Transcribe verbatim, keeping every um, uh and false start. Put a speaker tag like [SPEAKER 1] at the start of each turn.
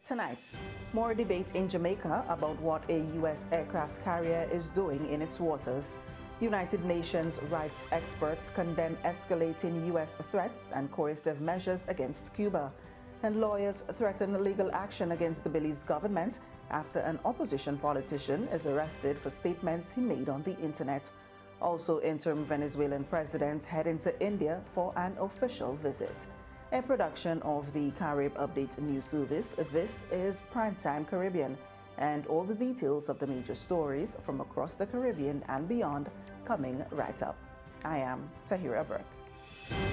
[SPEAKER 1] Tonight, more debate in Jamaica about what a U S aircraft carrier is doing in its waters. United Nations rights experts condemn escalating U S threats and coercive measures against Cuba. And lawyers threaten legal action against the Belize government after an opposition politician is arrested for statements he made on the internet. Also, interim Venezuelan president heading to India for an official visit. A production of the Carib Update News Service, this is Primetime Caribbean, and all the details of the major stories from across the Caribbean and beyond coming right up. I am Tahira Burke.